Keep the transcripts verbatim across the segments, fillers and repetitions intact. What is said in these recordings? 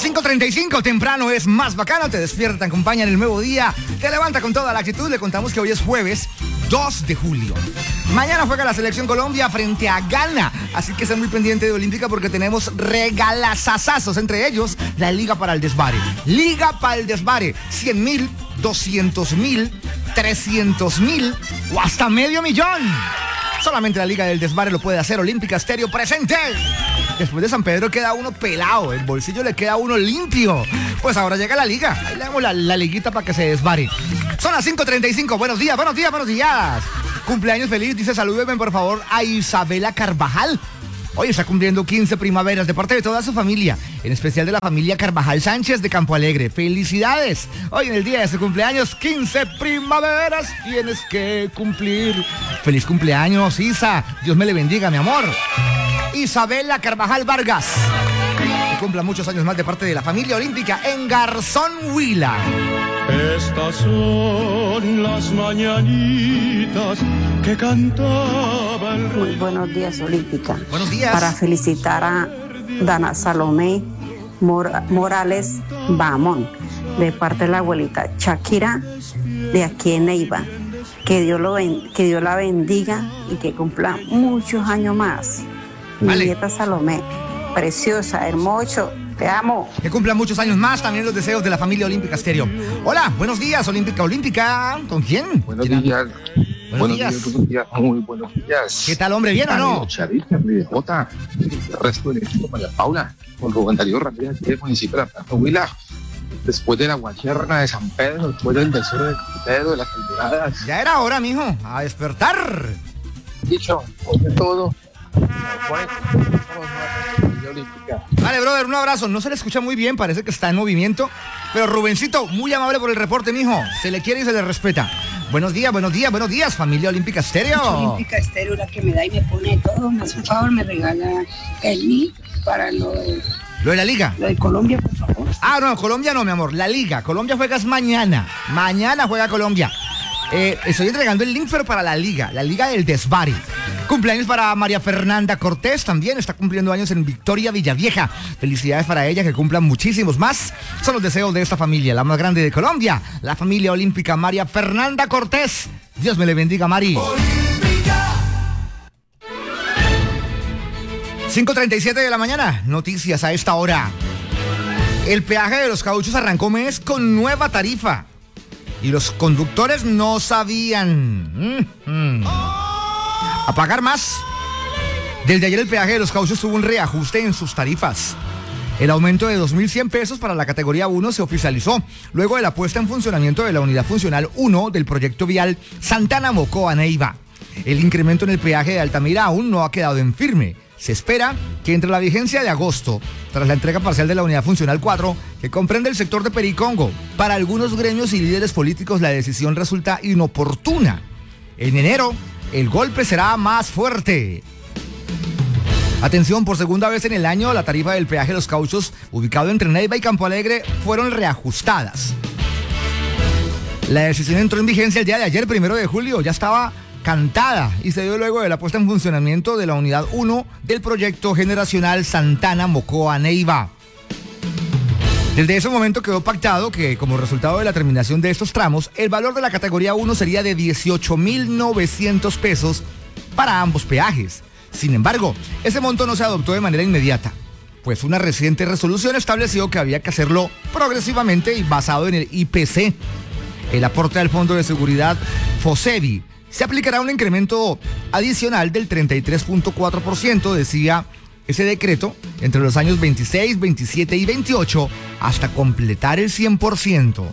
cinco treinta y cinco, temprano es más bacano, te despierta, te acompaña en el nuevo día, te levanta con toda la actitud. Le contamos que hoy es jueves dos de julio. Mañana juega la selección Colombia frente a Ghana, así que estén muy pendiente de Olímpica porque tenemos regalazazazos, entre ellos la Liga para el Desvare. Liga para el Desvare, cien mil, doscientos mil, trescientos mil o hasta medio millón. Solamente la Liga del Desvare lo puede hacer. Olímpica Estéreo presente. Después de San Pedro queda uno pelado, el bolsillo le queda a uno limpio. Pues ahora llega la liga, ahí le damos la, la liguita para que se desvare. Son las cinco treinta y cinco, buenos días, buenos días, buenos días. Cumpleaños feliz, dice salúdenme por favor a Isabela Carvajal. Hoy está cumpliendo quince primaveras de parte de toda su familia, en especial de la familia Carvajal Sánchez de Campo Alegre. ¡Felicidades! Hoy en el día de su cumpleaños, quince primaveras tienes que cumplir. ¡Feliz cumpleaños, Isa! Dios me le bendiga, mi amor. Isabela Carvajal Vargas. Que cumpla muchos años más de parte de la familia olímpica en Garzón, Huila. Estas son las mañanitas que cantaba el rey. Muy buenos días, Olímpica. Buenos días. Para felicitar a Dana Salomé Mor- Morales Bamón, de parte de la abuelita Shakira, de aquí en Neiva. Que Dios, lo ben- que Dios la bendiga y que cumpla muchos años más. Mi Vale. nieta Salomé, preciosa, hermoso. Te amo. Que cumplan muchos años más, también los deseos de la familia Olímpica Estéreo. Hola, buenos días, Olímpica Olímpica. ¿Con quién? Buenos ¿Quién? días. Buenos Buenos días. días, buenos días, muy buenos días. ¿Qué tal, hombre? ¿Bien o no? Charita, Jota, el resto del equipo, María Paula, con Rubén Darío Ramírez, aquí del municipio de La Plata, Huila. Después de la guacherna de San Pedro, después del deseo de Pedro, de las almoradas. Ya era hora, mijo, a despertar. Dicho, sobre todo, bueno, familia olímpica. Vale, brother, un abrazo. No se le escucha muy bien, parece que está en movimiento. Pero Rubencito, muy amable por el reporte, mijo. Se le quiere y se le respeta. Buenos días, buenos días, buenos días, familia Olímpica Estéreo. Olímpica Estéreo, la que me da y me pone todo. Me hace un favor, me regala el link para lo de, Lo de la liga. lo de Colombia, por favor. Ah, no, Colombia no, mi amor. La liga. Colombia juegas mañana. Mañana juega Colombia. Eh, estoy entregando el link, pero para la liga. La liga del Desvare. Cumpleaños para María Fernanda Cortés, también está cumpliendo años en Victoria Villavieja. Felicidades para ella, que cumplan muchísimos más. Son los deseos de esta familia, la más grande de Colombia, la familia olímpica María Fernanda Cortés. Dios me le bendiga, Mari. cinco treinta y siete de la mañana, noticias a esta hora. El peaje de los cauchos arrancó mes con nueva tarifa y los conductores no sabían. Mm-hmm. A pagar más. Desde ayer el peaje de los cauchos tuvo un reajuste en sus tarifas. El aumento de dos mil cien pesos para la categoría uno se oficializó luego de la puesta en funcionamiento de la unidad funcional uno del proyecto vial Santana Mocoa Neiva. El incremento en el peaje de Altamira aún no ha quedado en firme. Se espera que entre la vigencia de agosto, tras la entrega parcial de la unidad funcional cuatro, que comprende el sector de Pericongo, para algunos gremios y líderes políticos la decisión resulta inoportuna. En enero, el golpe será más fuerte. Atención, por segunda vez en el año, la tarifa del peaje de los cauchos, ubicado entre Neiva y Campo Alegre, fueron reajustadas. La decisión entró en vigencia el día de ayer, primero de julio, ya estaba cantada y se dio luego de la puesta en funcionamiento de la unidad uno del proyecto generacional Santana Mocoa Neiva. Desde ese momento quedó pactado que, como resultado de la terminación de estos tramos, el valor de la categoría uno sería de dieciocho mil novecientos pesos para ambos peajes. Sin embargo, ese monto no se adoptó de manera inmediata, pues una reciente resolución estableció que había que hacerlo progresivamente y basado en el I P C. El aporte al Fondo de Seguridad FOSEBI se aplicará un incremento adicional del treinta y tres punto cuatro por ciento, decía ese decreto, entre los años veintiséis, veintisiete y veintiocho, hasta completar el cien por ciento.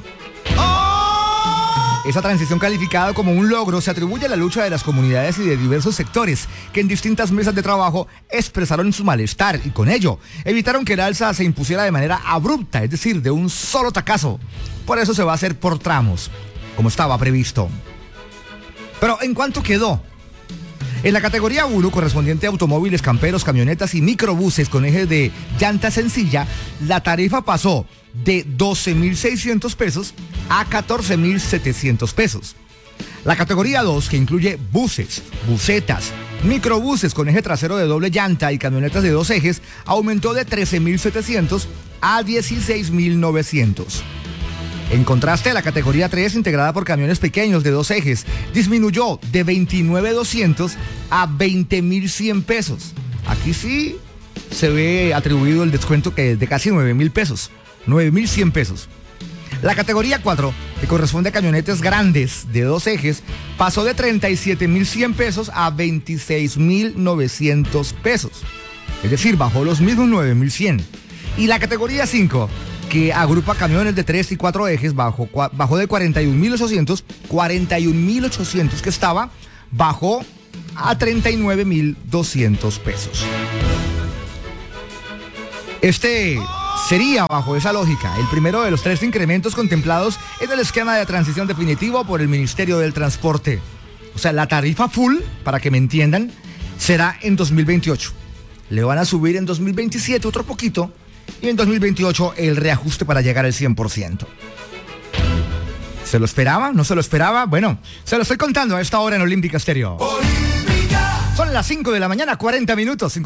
Esa transición calificada como un logro se atribuye a la lucha de las comunidades y de diversos sectores que en distintas mesas de trabajo expresaron su malestar y con ello evitaron que el alza se impusiera de manera abrupta, es decir, de un solo tacazo. Por eso se va a hacer por tramos, como estaba previsto. Pero ¿en cuánto quedó? En la categoría uno, correspondiente a automóviles, camperos, camionetas y microbuses con ejes de llanta sencilla, la tarifa pasó de doce mil seiscientos pesos a catorce mil setecientos pesos. La categoría dos, que incluye buses, busetas, Microbuses con eje trasero de doble llanta y camionetas de dos ejes aumentó de trece mil setecientos a dieciséis mil novecientos. En contraste, la categoría tres, integrada por camiones pequeños de dos ejes, disminuyó de veintinueve mil doscientos a veinte mil cien pesos. Aquí sí se ve atribuido el descuento que es de casi nueve mil pesos, nueve mil cien pesos. La categoría cuatro, que corresponde a camionetas grandes de dos ejes, pasó de treinta y siete mil cien pesos a veintiséis mil novecientos pesos. Es decir, bajó los mismos nueve mil cien. Y la categoría cinco, que agrupa camiones de tres y cuatro ejes, bajó, bajó de cuarenta y un mil ochocientos, cuarenta y un mil ochocientos que estaba, bajó a treinta y nueve mil doscientos pesos. Este sería, bajo esa lógica, el primero de los tres incrementos contemplados en el esquema de transición definitivo por el Ministerio del Transporte. O sea, la tarifa full, para que me entiendan, será en dos mil veintiocho. Le van a subir en dos mil veintisiete otro poquito y en dos mil veintiocho el reajuste para llegar al cien por ciento. ¿Se lo esperaba? ¿No se lo esperaba? Bueno, se lo estoy contando a esta hora en Olímpica Estéreo. Olímpica. Son las cinco de la mañana, cuarenta minutos.